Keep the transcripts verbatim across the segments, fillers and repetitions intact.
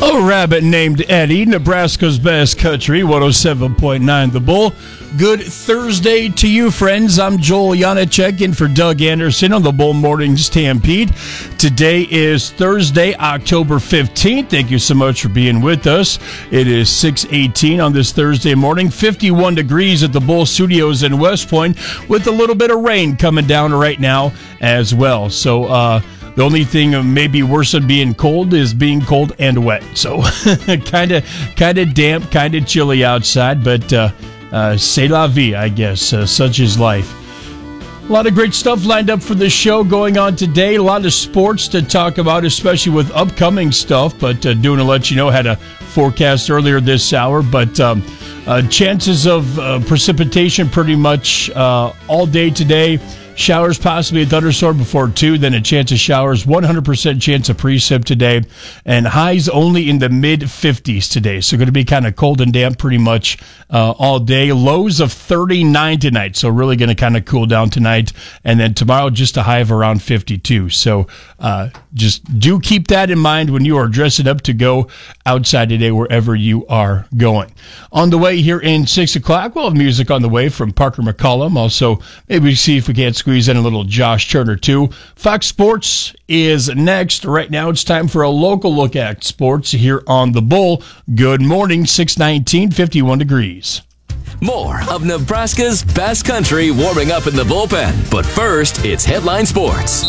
A rabbit named Eddie, Nebraska's best country, one oh seven point nine The Bull. Good Thursday to you, friends. I'm Joel Janacek in for Doug Anderson on the Bull Morning Stampede. Today is Thursday, October fifteenth. Thank you so much for being with us. It is six eighteen on this Thursday morning, fifty-one degrees at the Bull Studios in West Point, with a little bit of rain coming down right now as well. So, uh, the only thing maybe worse than being cold is being cold and wet. So kind of kind of damp, kind of chilly outside, but uh, uh, c'est la vie, I guess. Uh, such is life. A lot of great stuff lined up for this show going on today. A lot of sports to talk about, especially with upcoming stuff. But uh, doing to let you know, had a forecast earlier this hour. But um, uh, chances of uh, precipitation pretty much uh, all day today. Showers, possibly a thunderstorm before two, then a chance of showers, one hundred percent chance of precip today, and highs only in the mid fifties today. So going to be kind of cold and damp pretty much uh, all day. Lows of thirty-nine tonight, so really going to kind of cool down tonight. And then tomorrow, just a high of around fifty-two. So uh, just do keep that in mind when you are dressing up to go outside today, wherever you are going. On the way here in six o'clock, we'll have music on the way from Parker McCollum. Also, maybe see if we can't squeeze in a little Josh Turner, too. Fox Sports is next. Right now, it's time for a local look at sports here on The Bull. Good morning, six nineteen, fifty-one degrees. More of Nebraska's best country warming up in the bullpen. But first, it's Headline Sports.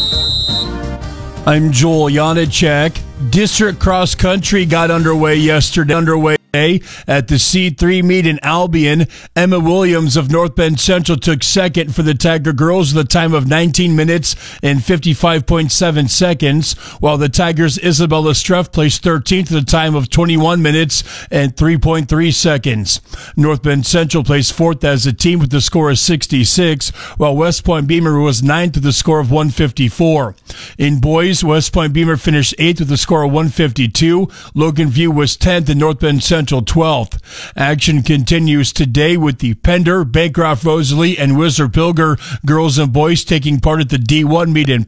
I'm Joel Janacek. District cross country got underway yesterday. Underway. At the C three meet in Albion, Emma Williams of North Bend Central took second for the Tiger girls with a time of nineteen minutes and fifty-five point seven seconds, while the Tigers' Isabella Streff placed thirteenth with a time of twenty-one minutes and three point three seconds. North Bend Central placed fourth as a team with a score of sixty-six, while West Point Beamer was ninth with a score of one fifty-four. In boys, West Point Beamer finished eighth with a score of one fifty-two. Logan View was tenth and North Bend Central twelfth. Action continues today with the Pender, Bancroft Rosalie, and Whistler Pilger girls and boys taking part at the D one meet in